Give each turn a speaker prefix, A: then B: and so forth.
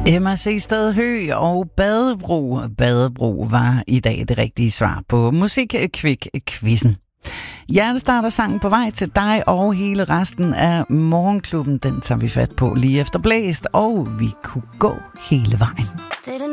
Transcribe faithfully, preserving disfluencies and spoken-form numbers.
A: Emma Seestad Høgh og Badebro. Badebro var i dag det rigtige svar på Musikkvik-quizzen. Hjertestarter sangen på vej til dig og hele resten af Morgenklubben. Den tager vi fat på lige efter Blæst, og vi kunne gå hele vejen.